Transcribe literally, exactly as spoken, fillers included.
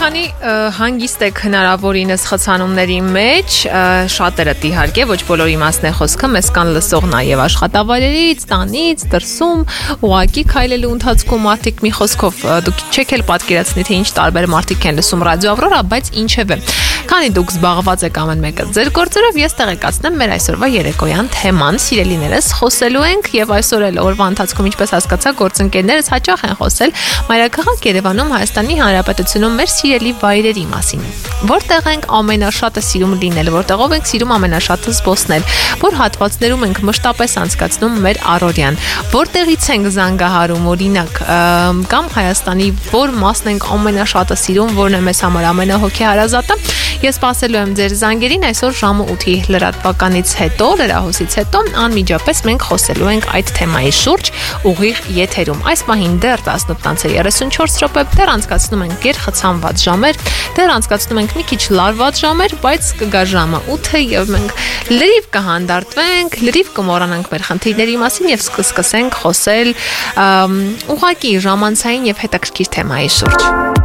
Քանի հանգիստ եք հնարավորինս խցանումների մեջ, շատերդ իհարկե, ոչ բոլորի մասն է խոսքը, մեզ կան լսող նաև աշխատավայրերից, տանից, դրսում, ուղղակի քայլելու ընթացքում մարդիկ մի խոսքով դուք չեք էլ պատկերացնի, թե ինչ տարբեր մարդիկ են լսում ռադիո Ավրորա, բայց ինչևէ։ Քանի դուք զբաղված եք ամեն մեկը ձեր գործերով, ես տեղեկացնեմ մեր այսօրվա երեկոյան թեման, սիրելիներս, խոսելու ենք եւ այսօր էլ օրվա ընթացքում ինչպես հասկացա, գործընկերներս հաճախ են խոսել մայրաքաղաք Երևանում, Հայաստանի Հանրապետությունում մեր սիրելի վայրերի մասին։ Որտեղ ենք ամենաշատը սիրում լինել, որտեղով ենք սիրում ամենաշատը զբոսնել, որ հատվածներում ենք մշտապես անցկացնում մեր առօրյան, որտեղից ենք զանգահարում, օրինակ, կամ Հայաստանի որ մասն ենք ամենաշատը սիրում, որն է մեզ համար ամենահոգեհարազատը։ Ես սպասելու եմ ձեր զանգերին այսօր ժամը ութի լրատվականից հետո, լրահոսից հետո անմիջապես մենք խոսելու ենք այդ թեմայի շուրջ ուղիղ եթերում։ Այս պահին դեռ տասնութ երեսունչորս րոպե, դեռ անցկացնում ենք գերխցանված ժամեր, դեռ անցկացնում ենք մի քիչ լարված ժամեր, բայց կգա ժամը ութը եւ մենք լրիվ կհանդարտվենք, լրիվ կմոռանանք մեր խնդիրների մասին եւ կսկսենք խոսել ուղղակի ժամանցային եւ հետաքրքիր թեմայի շուրջ։